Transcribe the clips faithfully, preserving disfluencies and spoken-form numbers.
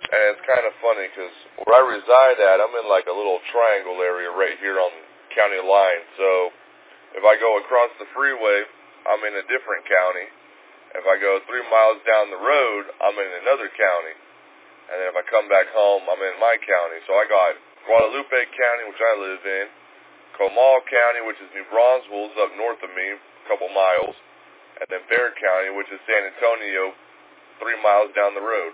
And it's kind of funny because where I reside at, I'm in like a little triangle area right here on the county line. So if I go across the freeway, I'm in a different county. If I go three miles down the road, I'm in another county. And then if I come back home, I'm in my county. So I got Guadalupe County, which I live in, Comal County, which is New Braunfels, up north of me, a couple miles, and then Bexar County, which is San Antonio, three miles down the road.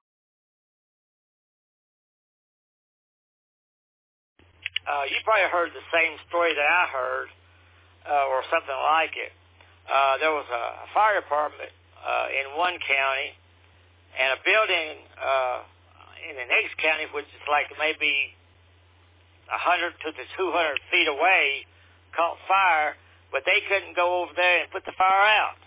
Uh, you probably heard the same story that I heard, uh, or something like it. Uh, there was a, a fire department uh, in one county, and a building uh, in the next county, which is like maybe one hundred to the two hundred feet away, caught fire, but they couldn't go over there and put the fire out.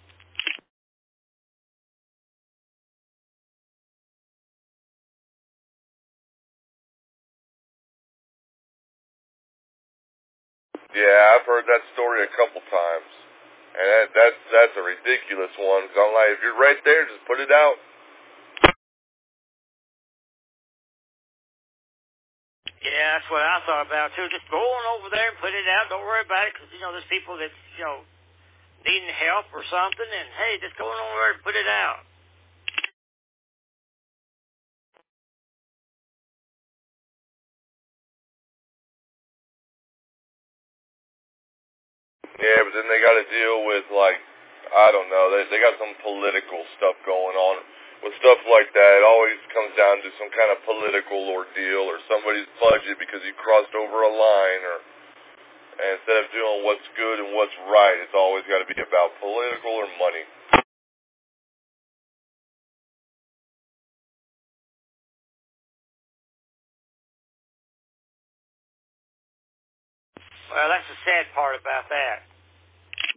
Yeah, I've heard that story a couple times, and that, that's that's a ridiculous one. Cause I'm like, if you're right there, just put it out. Yeah, that's what I thought about too. Just go on over there and put it out. Don't worry about it, because you know there's people that you know needing help or something, and hey, just go on over there and put it out. Yeah, but then they got to deal with, like, I don't know, they they got some political stuff going on. With stuff like that, it always comes down to some kind of political ordeal or somebody's budget because you crossed over a line, or and instead of doing what's good and what's right, it's always got to be about political or money. Well, that's the sad part about that.